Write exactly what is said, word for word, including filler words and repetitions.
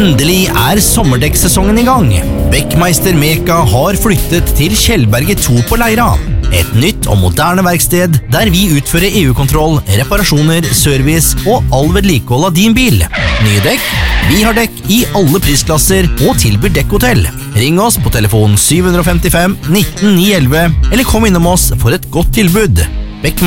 Endelig er sommerdekksesongen i gang. Beckmeister Meka har flyttet til Kjellberget to på Leira. Et nytt og moderne verksted der vi utfører E U-kontroll, reparasjoner, service og all vedlikehold av din bil. Nye dekk? Vi har dekk i alle prisklasser og tilbyr dekkhotell. Ring oss på telefon syv fem fem nitten ni elleve eller kom innom oss for et godt tilbud.